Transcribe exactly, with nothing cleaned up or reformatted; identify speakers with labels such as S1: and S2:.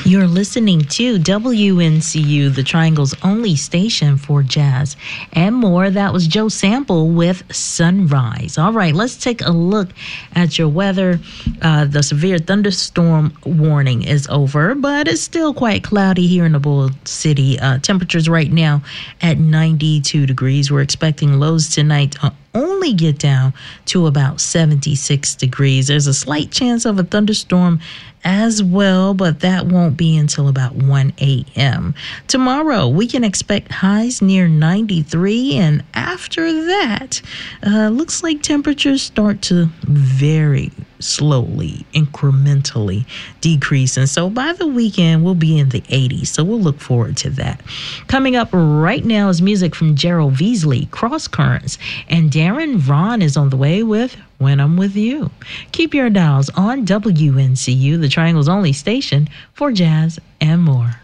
S1: You're listening to W N C U, the Triangle's only station for jazz and more. That was Joe Sample with Sunrise. All right, let's take a look at your weather. Uh, the severe thunderstorm warning is over, but it's still quite cloudy here in the Bull City. Uh, temperatures right now at ninety-two degrees. We're expecting lows tonight to only get down to about seventy-six degrees. There's a slight chance of a thunderstorm as well, but that won't be until about one a.m. Tomorrow, we can expect highs near ninety-three, and after that, uh, looks like temperatures start to vary slowly, incrementally decrease. And so by the weekend, we'll be in the eighties. So we'll look forward to that. Coming up right now is music from Gerald Veasley, Cross Currents, and Darren Vaughn is on the way with When I'm With You. Keep your dials on W N C U, the Triangle's only station for jazz and more.